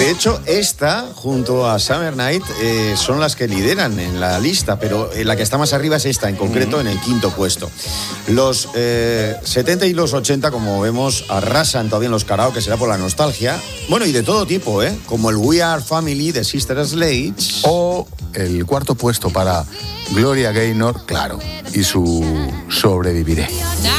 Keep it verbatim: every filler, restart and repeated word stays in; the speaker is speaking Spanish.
De hecho, esta, junto a Summer Night, eh, son las que lideran en la lista, pero la que está más arriba es esta, en concreto, uh-huh. en el quinto puesto. Los eh, setenta y los ochenta, como vemos, arrasan todavía en los karaoke, será por la nostalgia. Bueno, y de todo tipo, ¿eh? Como el We Are Family de Sister Sledge. O el cuarto puesto para Gloria Gaynor, claro, y su Sobreviviré.